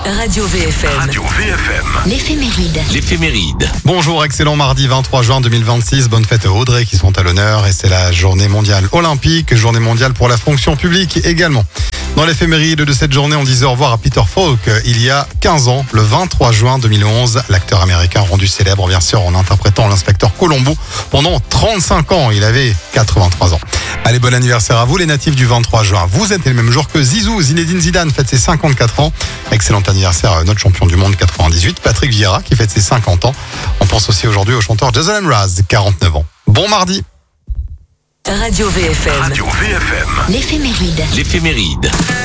Radio VFM. Radio VFM. L'éphéméride. Bonjour, excellent mardi 23 juin 2026. Bonne fête aux Audrey qui sont à l'honneur. Et c'est la journée mondiale olympique, journée mondiale pour la fonction publique également. Dans l'éphéméride de cette journée, on disait au revoir à Peter Falk. Il y a 15 ans, le 23 juin 2011, l'acteur américain rendu célèbre, bien sûr, en interprétant l'inspecteur Colombo pendant 35 ans. Il avait 83 ans. Allez, bon anniversaire à vous, les natifs du 23 juin. Vous êtes le même jour que Zizou. Zinedine Zidane fête ses 54 ans. Excellent anniversaire à notre champion du monde 98, Patrick Vieira, qui fête ses 50 ans. On pense aussi aujourd'hui au chanteur Jason Mraz, 49 ans. Bon mardi. Radio VFM. Radio VFM. L'éphéméride.